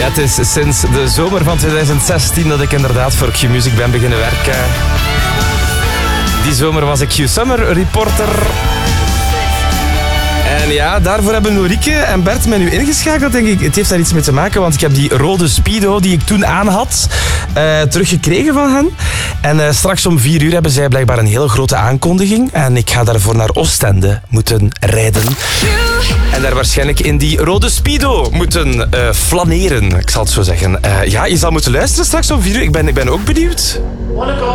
Ja, het is sinds de zomer van 2016 dat ik inderdaad voor Q-Music ben beginnen werken. Die zomer was ik Q-Summer reporter. En ja, daarvoor hebben Norieke en Bert mij nu ingeschakeld, denk ik. Het heeft daar iets mee te maken, want ik heb die rode Speedo die ik toen aan had, teruggekregen van hen. En straks om 4 uur hebben zij blijkbaar een hele grote aankondiging. En ik ga daarvoor naar Oostende moeten rijden. En daar waarschijnlijk in die rode Speedo moeten flaneren, ik zal het zo zeggen. Ja, je zal moeten luisteren straks om 4 uur. Ik ben ook benieuwd.